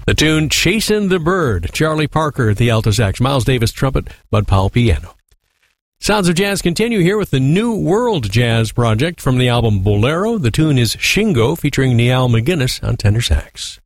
The tune Chasing the Bird, Charlie Parker at the alto sax, Miles Davis trumpet, Bud Powell piano. Sounds of Jazz continue here with the New World Jazz project from the album Bolero. The tune is Shingo, featuring Niall McGuinness on tenor sax.